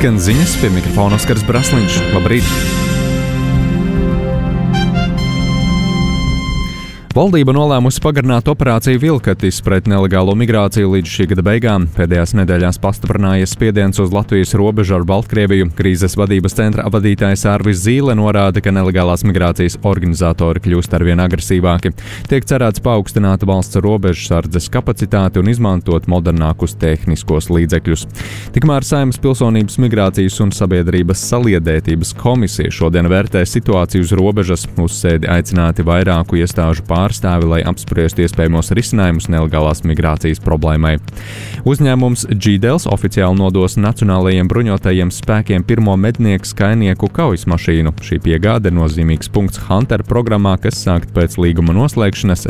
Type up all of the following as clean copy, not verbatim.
Skan ziņas, pie mikrofona Oskars Brasliņš. Labrīt! Valdība nolēmusi pagarināt operāciju Vilkatis pret nelegālo migrāciju līdz šī gada beigām. Pēdējās nedēļās pastiprinājies spiediens uz Latvijas robežu ar Baltkrieviju. Krīzes vadības centra vadītājs Arvis Zīle norāda, ka nelegālās migrācijas organizatori kļūst arvien agresīvāki. Tiek cerēts paaugstināt valsts robežsardzes kapacitāti un izmantot modernākus tehniskos līdzekļus. Tikmēr Saeimas pilsonības, migrācijas un sabiedrības saliedētības komisija šodien vērtē situāciju uz robežas. Uz sēdi aicināti vairāku iestāžu pārstāvi, lai apspriestu iespējamos risinājumus nelegālās migrācijas problēmai. Uzņēmums G-Dels oficiāli nodos Nacionālajiem bruņotajiem spēkiem pirmo mednieku skainieku kaujas mašīnu. Šī piegāde ir nozīmīgs punkts Hunter programmā, kas sākt pēc līguma noslēgšanas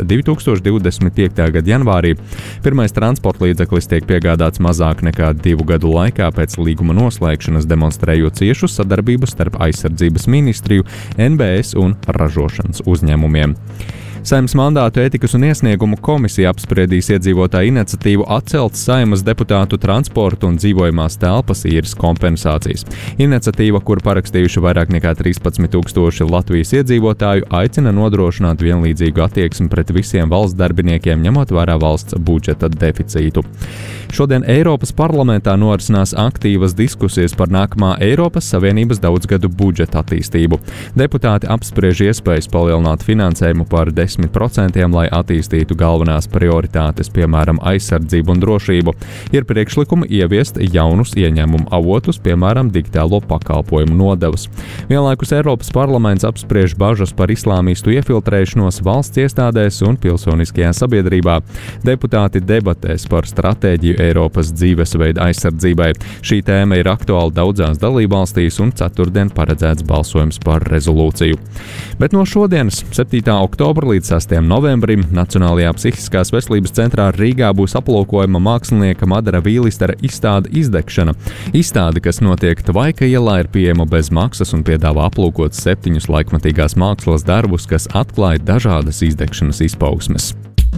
2025. gada janvārī. Pirmais transporta līdzeklis tiek piegādāts mazāk nekā 2 gadu laikā pēc līguma noslēgšanas, demonstrējot ciešu sadarbību starp aizsardzības ministriju, NBS un ražošanas uzņēmumiem. Saeimas mandātu ētikas un iesniegumu komisija apspriedīs iedzīvotāju iniciatīvu atcelt Saeimas deputātu transportu un dzīvojamās telpas īres kompensācijas. Iniciatīva, kur parakstījuši vairāk nekā 13,000 Latvijas iedzīvotāju, aicina nodrošināt vienlīdzīgu attieksmi pret visiem valsts darbiniekiem, ņemot vērā valsts budžeta deficītu. Šodien Eiropas parlamentā norisinās aktīvas diskusijas par nākamā Eiropas Savienības daudzgadu budžeta attīstību. Deputāti apspriež iespējas palielināt finansējumu par 10%, lai attīstītu galvenās prioritātes, piemēram, aizsardzību un drošību. Ir priekšlikumi ieviest jaunus ieņēmumu avotus, piemēram, digitālo pakalpojumu nodevas. Vienlaikus Eiropas parlaments apspriež bažas par islāmistu iefiltrēšanos valsts iestādēs un pilsoniskajā sabiedrībā. Deputāti debatēs par stratēģiju Eiropas dzīvesveida aizsardzībai. Šī tēma ir aktuāla daudzās dalībvalstīs un ceturtdien paredzēts balsojums par rezolūciju. Bet no šodienas, 7. oktobra līdz 6. novembrim, Nacionālajā psihiskās veselības centrā Rīgā būs aplūkojama mākslinieka Madara Vīlistera izstāde Izdegšana. Izstāde, kas notiek Tvaika ielā, ir pieejama bez maksas un piedāvā aplūkot 7 laikmatīgās mākslas darbus, kas atklāja dažādas izdegšanas izpausmes.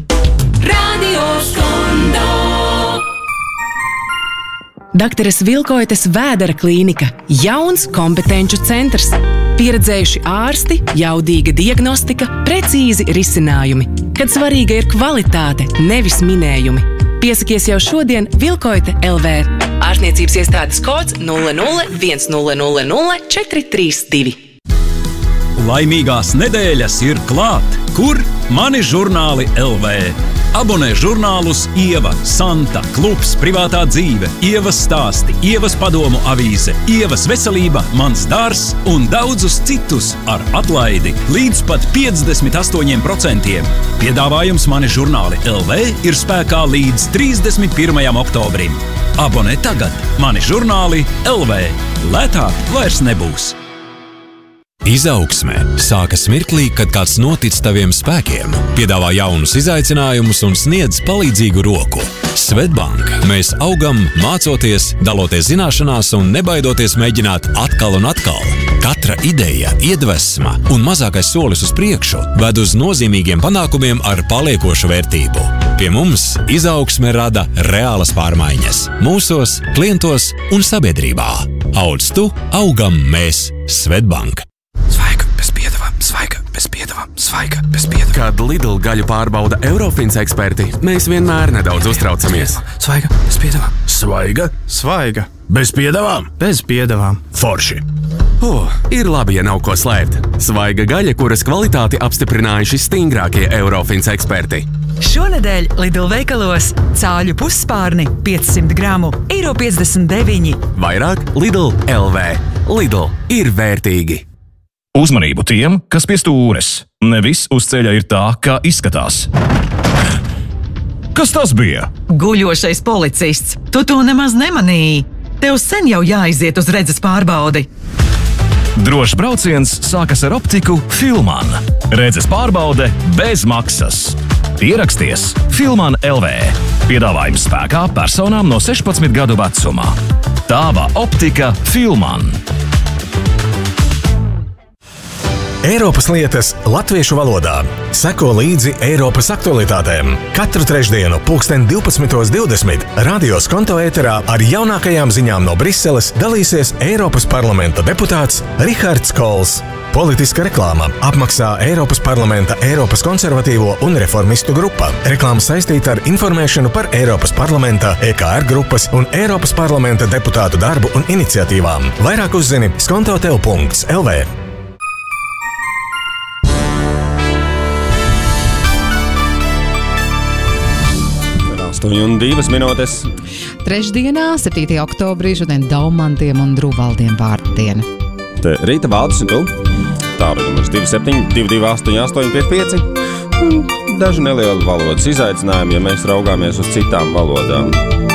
Dakteres Vilkoites Vēdera klīnika – jauns kompetenču centrs. Pieredzējuši ārsti, jaudīga diagnostika, precīzi risinājumi. Kad svarīga ir kvalitāte, nevis minējumi. Piesakies jau šodien Vilkoite LV. Ārstniecības iestādes kods 001000 432. Laimīgās nedēļas ir klāt! Kur? Mani žurnāli LV. Abonē žurnālus Ieva, Santa, Klubs, Privātā dzīve, Ievas stāsti, Ievas padomu avīze, Ievas veselība, Mans dārs un daudzus citus ar atlaidi līdz pat 58%. Piedāvājums Mani žurnāli LV ir spēkā līdz 31. oktobrim. Abonē tagad Mani žurnāli LV. Lētāk vairs nebūs. Izaugsme sākas mirklī, kad kāds notic taviem spēkiem, piedāvā jaunus izaicinājumus un sniedz palīdzīgu roku. Swedbank. Mēs augam, mācoties, daloties zināšanās un nebaidoties mēģināt atkal un atkal. Katra ideja, iedvesma un mazākais solis uz priekšu ved uz nozīmīgiem panākumiem ar paliekošu vērtību. Pie mums izaugsme rada reālas pārmaiņas mūsos, klientos un sabiedrībā. Audz tu, augam mēs. Swedbank. Svaiga bez piedevām, svaiga bez piedevām, svaiga bez piedevām. Kad Lidl gaļu pārbauda Eurofins eksperti, mēs vienmēr nedaudz uztraucamies. Svaiga bez piedevām. Svaiga? Svaiga. Bez piedevām? Bez piedevām. Forši. Ir labi, ja nav ko slēpt. Svaiga gaļa, kuras kvalitāti apstiprinājuši stingrākie Eurofins eksperti. Šonedēļ Lidl veikalos cāļu pusspārni 500 gramu €59. Vairāk Lidl LV. Lidl ir vērtīgi. Uzmanību tiem, kas pie stūres. Ne viss uz ceļa ir tā, kā izskatās. Kas tas bija? Guļošais policists. Tu to nemaz nemanīji. Tev sen jau jāiziet uz redzes pārbaudi. Drošs brauciens sākas ar optiku Filman. Redzes pārbaude bez maksas. Pieraksties Filman LV. Piedāvājums spēkā personām no 16 gadu vecumā. Tava optika Filman. Eiropas lietas latviešu valodā. Seko līdzi Eiropas aktualitātēm. Katru trešdienu 12:20 Radio Skonto ēterā ar jaunākajām ziņām no Briseles dalīsies Eiropas parlamenta deputāts Rihards Kols. Politiska reklāma apmaksā Eiropas parlamenta Eiropas konservatīvo un reformistu grupa. Reklāma saistīta ar informēšanu par Eiropas parlamenta, EKR grupas un Eiropas parlamenta deputātu darbu un iniciatīvām. Vairāk uzzini skontotev.lv. 8:02 minūtes. Trešdienā, 7. oktobrī, šodien Daumantiem un Drūvaldiem vārdiena. Te Rīta Valdis un tu. Tālruņa numurs 27 228 855. Daži nelieli valodas izaicinājumi, ja mēs raugāmies uz citām valodām.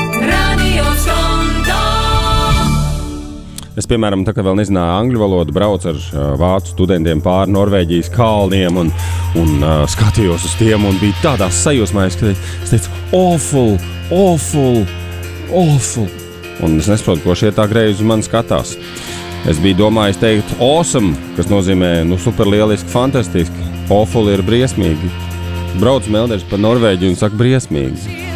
Es, piemēram, tā kā vēl nezināju angļu valodu, braucu ar vācu studentiem pāri Norvēģijas kalniem un skatījos uz tiem un bija tādās sajūsmās, ka es teicu awful. Un es nesaprotu, ko šie tā greizi uz mani skatās. Es biju domājis teikt awesome, kas nozīmē superlieliski, fantastiski. Awful ir briesmīgi. Braucu meldēšu par Norvēģiju un saka briesmīgi.